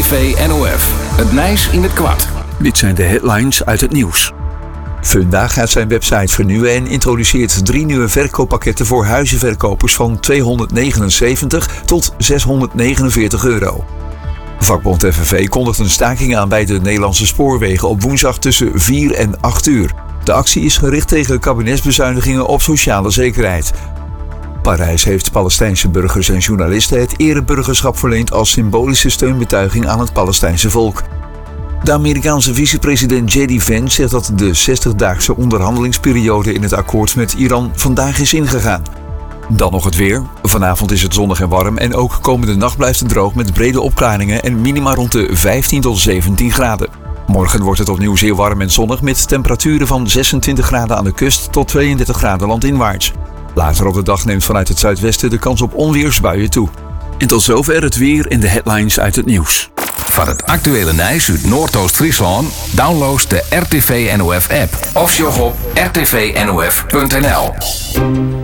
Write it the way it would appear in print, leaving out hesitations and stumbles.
RTV NOF. Het Nijs in het kwart. Dit zijn de headlines uit het nieuws. Funda gaat zijn website vernieuwen en introduceert 3 nieuwe verkooppakketten voor huizenverkopers van €279 tot €649. Vakbond FNV kondigt een staking aan bij de Nederlandse spoorwegen op woensdag tussen 4 en 8 uur. De actie is gericht tegen kabinetsbezuinigingen op sociale zekerheid. Parijs heeft Palestijnse burgers en journalisten het ereburgerschap verleend als symbolische steunbetuiging aan het Palestijnse volk. De Amerikaanse vicepresident J.D. Vance zegt dat de 60-daagse onderhandelingsperiode in het akkoord met Iran vandaag is ingegaan. Dan nog het weer. Vanavond is het zonnig en warm en ook komende nacht blijft het droog met brede opklaringen en minima rond de 15 tot 17 graden. Morgen wordt het opnieuw zeer warm en zonnig met temperaturen van 26 graden aan de kust tot 32 graden landinwaarts. Later op de dag neemt vanuit het zuidwesten de kans op onweersbuien toe. En tot zover het weer en de headlines uit het nieuws. Van het actuele Nijs uit Noordoost-Friesland download de RTV NOF app of sjog op rtvnof.nl.